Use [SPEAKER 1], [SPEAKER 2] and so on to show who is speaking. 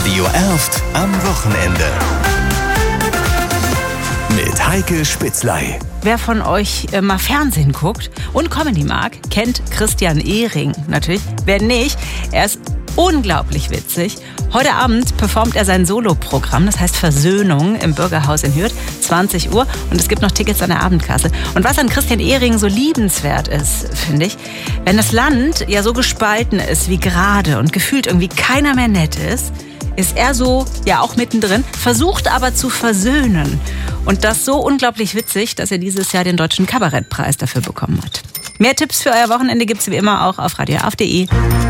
[SPEAKER 1] Radio Erft am Wochenende. Mit Heike Spitzley.
[SPEAKER 2] Wer von euch mal Fernsehen guckt und Comedy mag, kennt Christian Ehring natürlich. Wer nicht, er ist unglaublich witzig. Heute Abend performt er sein Soloprogramm, das heißt Versöhnung, im Bürgerhaus in Hürth, 20 Uhr. Und es gibt noch Tickets an der Abendkasse. Und was an Christian Ehring so liebenswert ist, finde ich, wenn das Land ja so gespalten ist wie gerade und gefühlt irgendwie keiner mehr nett ist er so, ja auch mittendrin, versucht aber zu versöhnen. Und das so unglaublich witzig, dass er dieses Jahr den Deutschen Kabarettpreis dafür bekommen hat. Mehr Tipps für euer Wochenende gibt's wie immer auch auf radioerft.de.